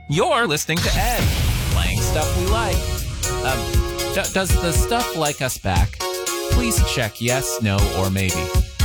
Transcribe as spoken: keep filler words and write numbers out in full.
You're listening to Ed, playing stuff we like. Um, d- does the stuff like us back? Please check yes, no, or maybe.